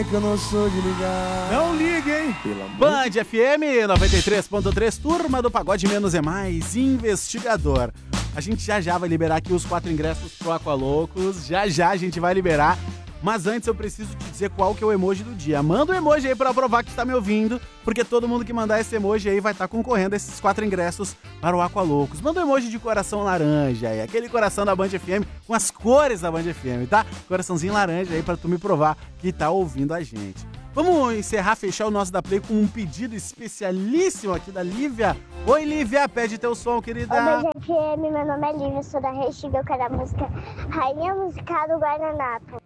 que eu não sou de ligar. Não ligue, hein? Band FM 93.3, turma do Pagode Menos é Mais, investigador. A gente já vai liberar aqui os 4 ingressos pro Aqualoucos, já a gente vai liberar. Mas antes eu preciso te dizer qual que é o emoji do dia. Manda um emoji aí pra provar que está me ouvindo, porque todo mundo que mandar esse emoji aí vai estar concorrendo a esses 4 ingressos para o Aqualoucos. Manda um emoji de coração laranja aí, aquele coração da Band FM com as cores da Band FM, tá? Coraçãozinho laranja aí pra tu me provar que tá ouvindo a gente. Vamos encerrar, fechar o nosso da Play com um pedido especialíssimo aqui da Lívia. Oi, Lívia, pede teu som, querida. Oi, Band FM, meu nome é Lívia, sou da Restinga, eu quero a música Rainha Musical do Guardanapo.